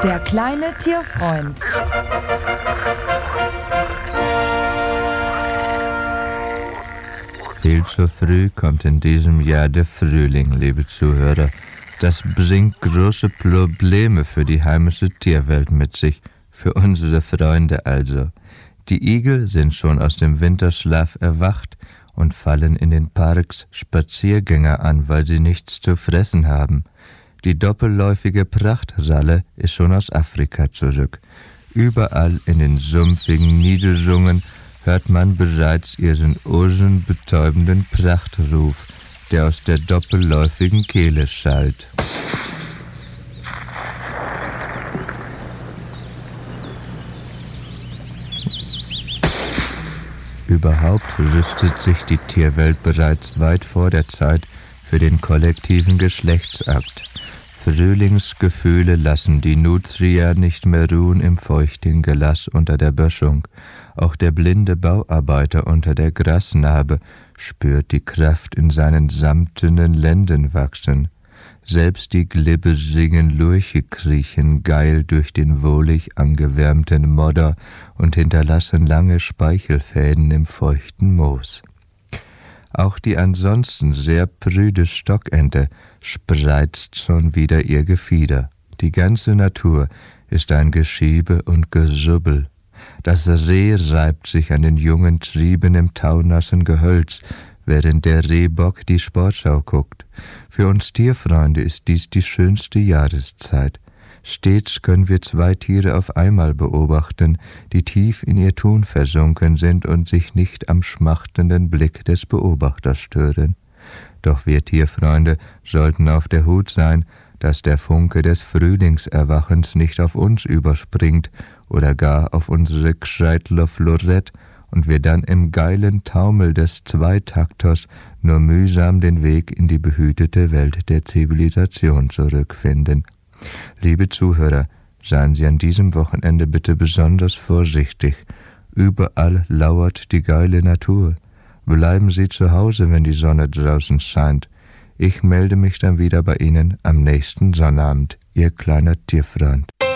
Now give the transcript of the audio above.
Der kleine Tierfreund. Viel zu früh kommt in diesem Jahr der Frühling, liebe Zuhörer. Das bringt große Probleme für die heimische Tierwelt mit sich, für unsere Freunde also. Die Igel sind schon aus dem Winterschlaf erwacht und fallen in den Parks Spaziergänger an, weil sie nichts zu fressen haben. Die doppelläufige Prachtralle ist schon aus Afrika zurück. Überall in den sumpfigen Niederungen hört man bereits ihren ohrenbetäubenden Prachtruf, der aus der doppelläufigen Kehle schallt. Überhaupt rüstet sich die Tierwelt bereits weit vor der Zeit für den kollektiven Geschlechtsakt. Frühlingsgefühle lassen die Nutrier nicht mehr ruhen im feuchten Gelass unter der Böschung. Auch der blinde Bauarbeiter unter der Grasnarbe spürt die Kraft in seinen samtenen Lenden wachsen. Selbst die glibbersigen Lurche kriechen geil durch den wohlig angewärmten Modder und hinterlassen lange Speichelfäden im feuchten Moos. Auch die ansonsten sehr prüde Stockente spreizt schon wieder ihr Gefieder. Die ganze Natur ist ein Geschiebe und Gesubbel. Das Reh reibt sich an den jungen Trieben im taunassen Gehölz, während der Rehbock die Sportschau guckt. Für uns Tierfreunde ist dies die schönste Jahreszeit. Stets können wir zwei Tiere auf einmal beobachten, die tief in ihr Tun versunken sind und sich nicht am schmachtenden Blick des Beobachters stören. Doch wir Tierfreunde sollten auf der Hut sein, dass der Funke des Frühlingserwachens nicht auf uns überspringt oder gar auf unsere Gscheitler Florett und wir dann im geilen Taumel des Zweitakters nur mühsam den Weg in die behütete Welt der Zivilisation zurückfinden. Liebe Zuhörer, seien Sie an diesem Wochenende bitte besonders vorsichtig. Überall lauert die geile Natur. Bleiben Sie zu Hause, wenn die Sonne draußen scheint. Ich melde mich dann wieder bei Ihnen am nächsten Sonnabend, Ihr kleiner Tierfreund.